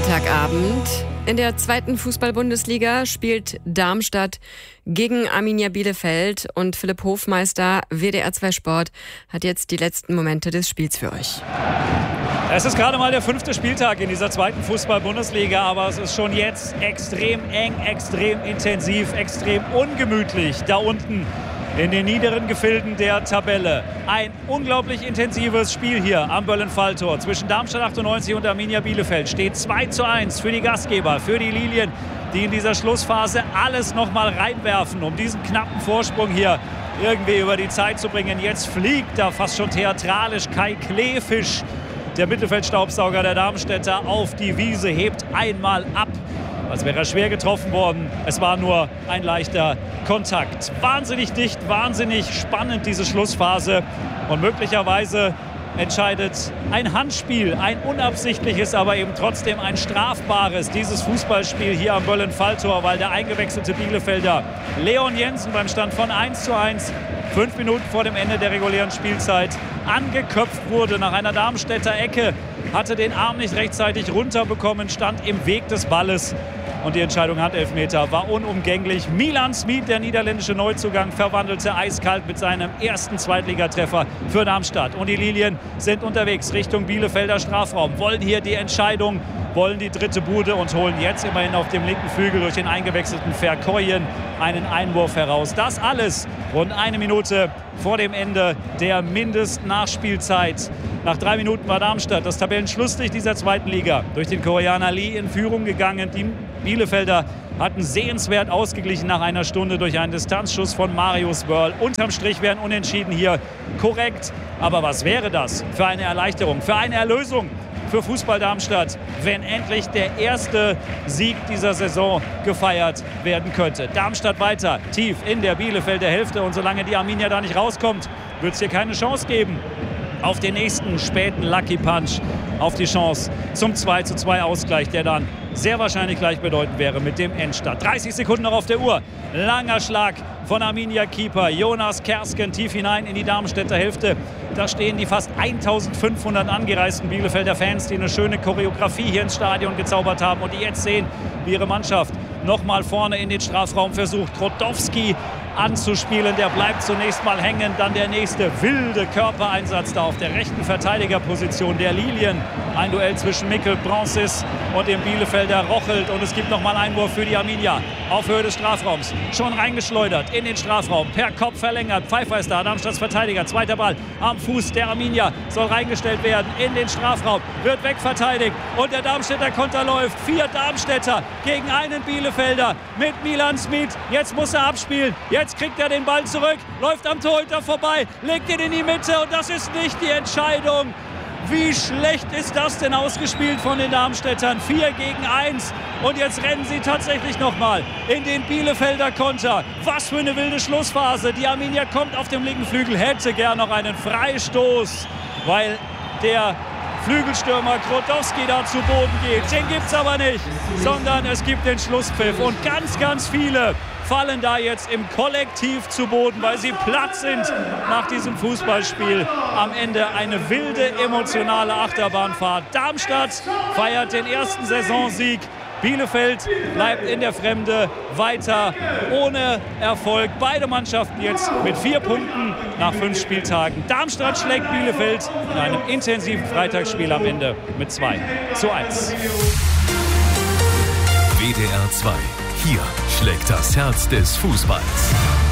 Freitagabend. In der 2. Fußball-Bundesliga spielt Darmstadt gegen Arminia Bielefeld und Philipp Hofmeister, WDR 2 Sport, hat jetzt die letzten Momente des Spiels für euch. Es ist gerade mal der 5. Spieltag in dieser 2. Fußball-Bundesliga, aber es ist schon jetzt extrem eng, extrem intensiv, extrem ungemütlich da unten in den niederen Gefilden der Tabelle. Ein unglaublich intensives Spiel hier am Böllenfalltor zwischen Darmstadt 98 und Arminia Bielefeld. Steht 2:1 für die Gastgeber, für die Lilien, die in dieser Schlussphase alles noch mal reinwerfen, um diesen knappen Vorsprung hier irgendwie über die Zeit zu bringen. Jetzt fliegt da fast schon theatralisch Kai Kleefisch, der Mittelfeldstaubsauger der Darmstädter, auf die Wiese, hebt einmal ab, als wäre er schwer getroffen worden. Es war nur ein leichter Kontakt. Wahnsinnig dicht, wahnsinnig spannend diese Schlussphase. Und möglicherweise entscheidet ein Handspiel, ein unabsichtliches, aber eben trotzdem ein strafbares, dieses Fußballspiel hier am Böllenfalltor, weil der eingewechselte Bielefelder Leon Jensen beim Stand von 1:1 5 Minuten vor dem Ende der regulären Spielzeit angeköpft wurde nach einer Darmstädter Ecke, hatte den Arm nicht rechtzeitig runterbekommen, stand im Weg des Balles. Und die Entscheidung Handelfmeter war unumgänglich. Milan Smit, der niederländische Neuzugang, verwandelte eiskalt mit seinem ersten Zweitligatreffer für Darmstadt. Und die Lilien sind unterwegs Richtung Bielefelder Strafraum, wollen hier die Entscheidung, wollen die dritte Bude und holen jetzt immerhin auf dem linken Flügel durch den eingewechselten Verkoyen einen Einwurf heraus. Das alles rund eine Minute vor dem Ende der Mindestnachspielzeit. Nach 3 Minuten war Darmstadt, das Tabellenschlusslicht dieser 2. Liga, durch den Koreaner Lee in Führung gegangen. Die Bielefelder hatten sehenswert ausgeglichen nach einer Stunde durch einen Distanzschuss von Marius Wörl. Unterm Strich wären Unentschieden hier korrekt. Aber was wäre das für eine Erleichterung, für eine Erlösung für Fußball Darmstadt, wenn endlich der erste Sieg dieser Saison gefeiert werden könnte. Darmstadt weiter tief in der Bielefelder Hälfte, und solange die Arminia da nicht rauskommt, wird es hier keine Chance geben auf den nächsten späten Lucky Punch, auf die Chance zum 2:2 Ausgleich, der dann sehr wahrscheinlich gleichbedeutend wäre mit dem Endstand. 30 Sekunden noch auf der Uhr. Langer Schlag von Arminia-Keeper Jonas Kersken tief hinein in die Darmstädter Hälfte. Da stehen die fast 1500 angereisten Bielefelder Fans, die eine schöne Choreografie hier ins Stadion gezaubert haben und die jetzt sehen, wie ihre Mannschaft nochmal vorne in den Strafraum versucht, Grotowski anzuspielen. Der bleibt zunächst mal hängen, dann der nächste wilde Körpereinsatz da auf der rechten Verteidigerposition der Lilien. Ein Duell zwischen Mikkel Bronsis und dem Bielefelder Rochelt, und es gibt nochmal einen Einwurf für die Arminia auf Höhe des Strafraums. Schon reingeschleudert in den Strafraum, per Kopf verlängert. Pfeiffer ist da, Darmstadts Verteidiger. Zweiter Ball am Fuß der Arminia, soll reingestellt werden in den Strafraum, wird wegverteidigt und der Darmstädter Konter läuft. 4 Darmstädter gegen einen Bielefelder mit Milan Smit. Jetzt muss er abspielen, jetzt kriegt er den Ball zurück, läuft am Torhüter vorbei, legt ihn in die Mitte, und das ist nicht die Entscheidung. Wie schlecht ist das denn ausgespielt von den Darmstädtern? 4:1. Und jetzt rennen sie tatsächlich nochmal in den Bielefelder Konter. Was für eine wilde Schlussphase. Die Arminia kommt auf dem linken Flügel, hätte gern noch einen Freistoß, weil der Flügelstürmer Grotowski da zu Boden geht. Den gibt's aber nicht, sondern es gibt den Schlusspfiff. Und ganz, ganz viele fallen da jetzt im Kollektiv zu Boden, weil sie platt sind nach diesem Fußballspiel. Am Ende eine wilde, emotionale Achterbahnfahrt. Darmstadt feiert den ersten Saisonsieg. Bielefeld bleibt in der Fremde weiter ohne Erfolg. Beide Mannschaften jetzt mit 4 Punkten nach 5 Spieltagen. Darmstadt schlägt Bielefeld in einem intensiven Freitagsspiel am Ende mit 2:1. WDR 2. Hier schlägt das Herz des Fußballs.